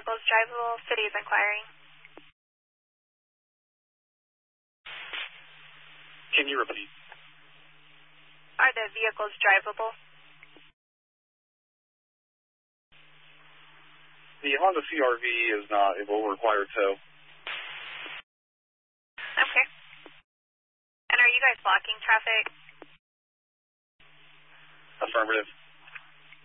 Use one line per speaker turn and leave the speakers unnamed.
vehicles drivable? City is inquiring.
Can you repeat?
Are the vehicles drivable?
The Honda CRV is not. It will require tow.
Okay. And are you guys blocking traffic?
Affirmative.